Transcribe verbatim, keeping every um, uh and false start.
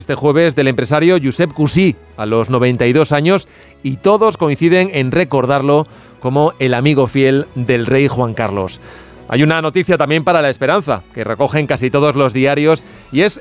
Este jueves del empresario Josep Cusí, a los noventa y dos años, y todos coinciden en recordarlo como el amigo fiel del rey Juan Carlos. Hay una noticia también para La Esperanza, que recogen casi todos los diarios, y es